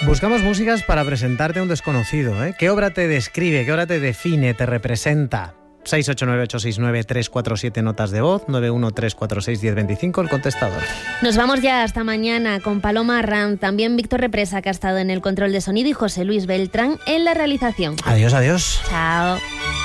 Buscamos músicas para presentarte a un desconocido, ¿eh? ¿Qué obra te describe, qué obra te define, te representa? 689-869-347 notas de voz, 913461025 el contestador. Nos vamos ya hasta mañana con Paloma Arranz, también Víctor Represa, que ha estado en el control de sonido, y José Luis Beltrán en la realización. Adiós, adiós. Chao.